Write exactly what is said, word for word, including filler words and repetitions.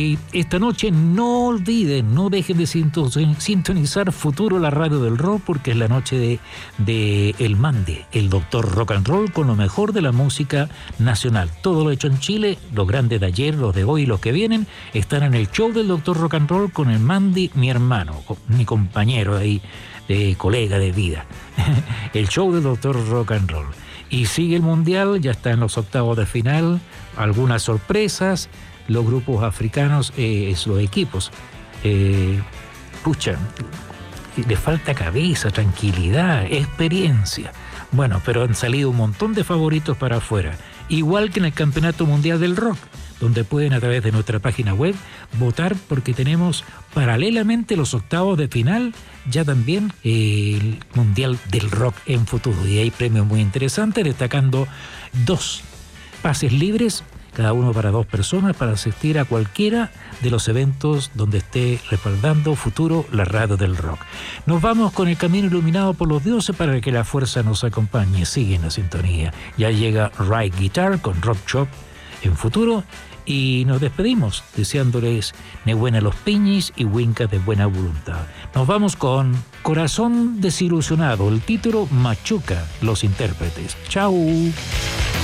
Y esta noche no olviden, no dejen de sintonizar Futuro, la radio del rock, porque es la noche de, de El Mande, el doctor rock and roll, con lo mejor de la música nacional. Todo lo hecho en Chile, los grandes de ayer, los de hoy, los que vienen, están en el show del doctor rock and roll con el Mande, mi hermano, mi compañero ahí, de colega de vida. El show del doctor rock and roll. Y sigue el mundial, ya está en los octavos de final, algunas sorpresas. Los grupos africanos, eh, los equipos, eh, pucha, le falta cabeza, tranquilidad, experiencia. Bueno, pero han salido un montón de favoritos para afuera, igual que en el Campeonato Mundial del Rock, donde pueden a través de nuestra página web votar, porque tenemos paralelamente los octavos de final, ya también eh, el Mundial del Rock en futuro, y hay premios muy interesantes, destacando dos pases libres, cada uno para dos personas, para asistir a cualquiera de los eventos donde esté respaldando Futuro, la radio del rock. Nos vamos con el camino iluminado por los dioses para que la fuerza nos acompañe. Sigue en la sintonía. Ya llega Ride Guitar con Rock Shop en Futuro y nos despedimos deseándoles Nebuena los Piñis y Wincas de buena voluntad. Nos vamos con Corazón desilusionado, el título Machuca, los intérpretes. ¡Chao!